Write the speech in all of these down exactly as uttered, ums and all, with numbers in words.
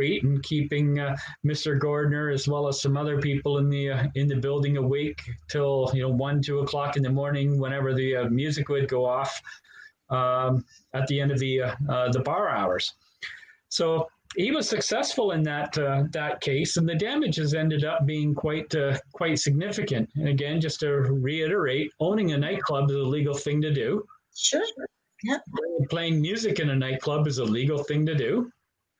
street and keeping uh, Mister Gordner as well as some other people in the uh, in the building awake till you know one, two o'clock in the morning, whenever the uh, music would go off um, at the end of the uh, uh, the bar hours. So he was successful in that uh, that case, and the damages ended up being quite uh, quite significant. And again, just to reiterate, owning a nightclub is a legal thing to do. Sure. Yeah. Playing music in a nightclub is a legal thing to do.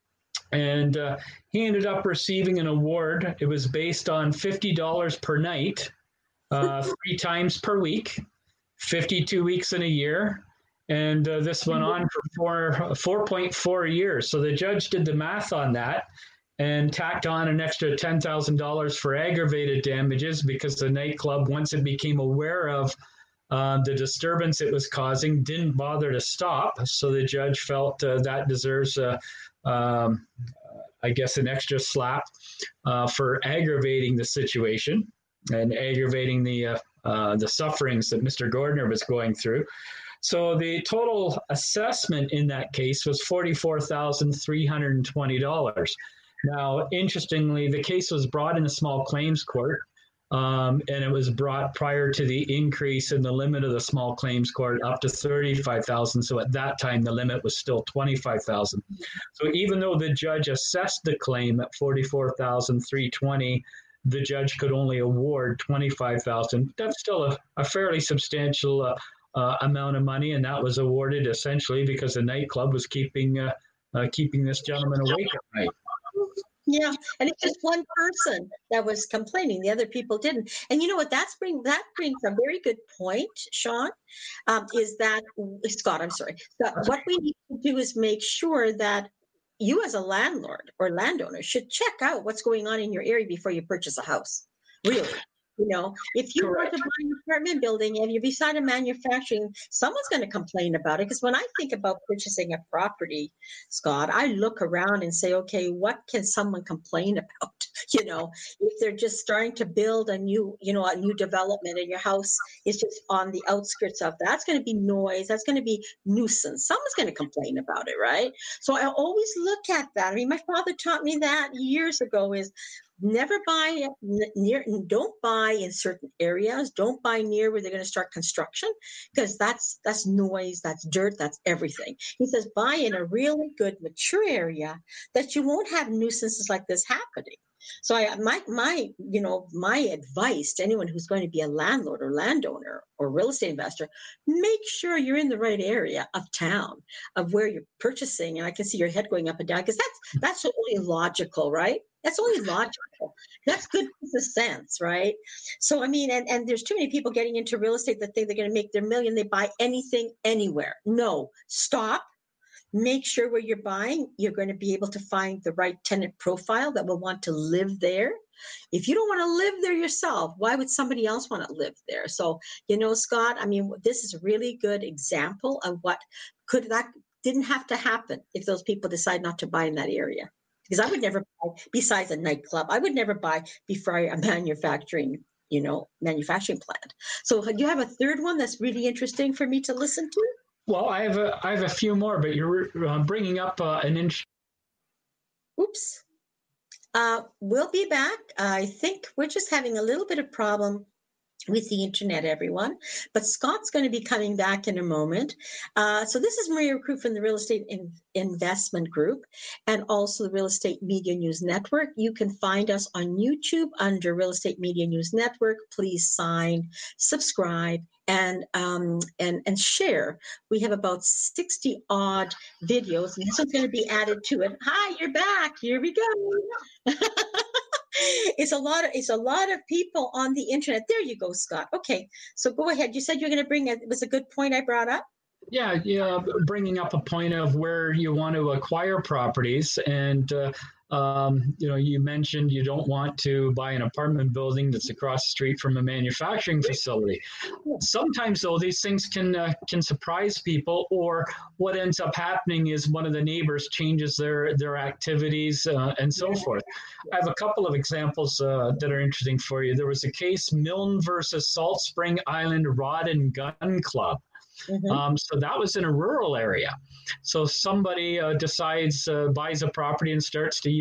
And uh, he ended up receiving an award. It was based on fifty dollars per night, uh, three times per week, fifty-two weeks in a year. And uh, this went on for four, four point four years. So the judge did the math on that and tacked on an extra ten thousand dollars for aggravated damages because the nightclub, once it became aware of uh, the disturbance it was causing, didn't bother to stop. So the judge felt uh, that deserves, uh, um, I guess, an extra slap uh, for aggravating the situation and aggravating the, uh, uh, the sufferings that Mister Gordner was going through. So the total assessment in that case was forty-four thousand three hundred twenty dollars. Now, interestingly, the case was brought in a small claims court, um, and it was brought prior to the increase in the limit of the small claims court up to thirty-five thousand dollars. So at that time, the limit was still twenty-five thousand dollars. So even though the judge assessed the claim at forty-four thousand three hundred twenty dollars, the judge could only award twenty-five thousand dollars. That's still a, a fairly substantial uh, Uh, amount of money, and that was awarded essentially because the nightclub was keeping uh, uh, keeping this gentleman awake at night. Yeah, and it's just one person that was complaining; the other people didn't. And you know what? That's bring that brings a very good point, Sean. Um, is that Scott? I'm sorry. Scott, what we need to do is make sure that you, as a landlord or landowner, should check out what's going on in your area before you purchase a house. Really. You know, if you Correct. want to buy an apartment building and you're beside a manufacturing, someone's going to complain about it. Because when I think about purchasing a property, Scott, I look around and say, okay, what can someone complain about? You know, if they're just starting to build a new, you know, a new development and your house is just on the outskirts of that, that's going to be noise. That's going to be nuisance. Someone's going to complain about it, right? So I always look at that. I mean, my father taught me that years ago is, never buy near, don't buy in certain areas. Don't buy near where they're going to start construction because that's that's noise, that's dirt, that's everything. He says buy in a really good, mature area that you won't have nuisances like this happening. So I, my, my, you know, my advice to anyone who's going to be a landlord or landowner or real estate investor, make sure you're in the right area of town, of where you're purchasing. And I can see your head going up and down because that's that's only logical, right? That's only logical. That's good business sense, right? So, I mean, and, and there's too many people getting into real estate that think they're going to make their million. They buy anything, anywhere. No, stop. Make sure where you're buying, you're going to be able to find the right tenant profile that will want to live there. If you don't want to live there yourself, why would somebody else want to live there? So, you know, Scott, I mean, this is a really good example of what could, that didn't have to happen if those people decide not to buy in that area. Because I would never buy, besides a nightclub, I would never buy before a manufacturing, you know, manufacturing plant. So you have a third one that's really interesting for me to listen to? Well, I have a, I have a few more, but you're uh, bringing up uh, an interesting. Oops. Uh, we'll be back. I think we're just having a little bit of problem with the internet, everyone. But Scott's going to be coming back in a moment. Uh, so this is Maria Recruit from the Real Estate in- Investment Group and also the Real Estate Media News Network. You can find us on YouTube under Real Estate Media News Network. Please sign, subscribe, and um, and and share. We have about sixty odd videos, and this one's going to be added to it. Hi, you're back. Here we go. It's a lot of it's a lot of people on the internet. There you go, Scott. Okay, so go ahead. You said you're going to bring it. It was a good point I brought up. Yeah, yeah, bringing up a point of where you want to acquire properties, and uh, um, you know, you mentioned you don't want to buy an apartment building that's across the street from a manufacturing facility. Sometimes, though, these things can uh, can surprise people, or what ends up happening is one of the neighbors changes their their activities uh, and so forth. I have a couple of examples uh, that are interesting for you. There was a case, Milne versus Salt Spring Island Rod and Gun Club. Mm-hmm. Um, so that was in a rural area. So somebody uh, decides, uh, buys a property and starts to use